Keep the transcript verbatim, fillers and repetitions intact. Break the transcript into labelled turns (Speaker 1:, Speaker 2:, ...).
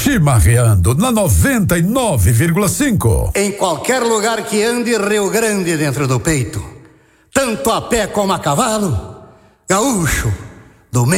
Speaker 1: Chimarreando na noventa e nove vírgula cinco.
Speaker 2: Em qualquer lugar que ande, Rio Grande dentro do peito. Tanto a pé como a cavalo, gaúcho do